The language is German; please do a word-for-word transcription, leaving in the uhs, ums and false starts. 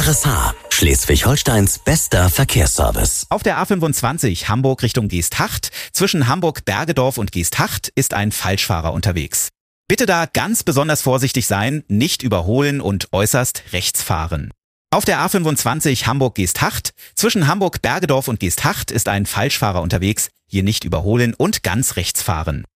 R S H, Schleswig-Holsteins bester Verkehrsservice. Auf der A fünfundzwanzig Hamburg Richtung Geesthacht zwischen Hamburg-Bergedorf und Geesthacht ist ein Falschfahrer unterwegs. Bitte da ganz besonders vorsichtig sein, nicht überholen und äußerst rechts fahren. Auf der A fünfundzwanzig Hamburg-Geesthacht zwischen Hamburg-Bergedorf und Geesthacht ist ein Falschfahrer unterwegs, hier nicht überholen und ganz rechts fahren.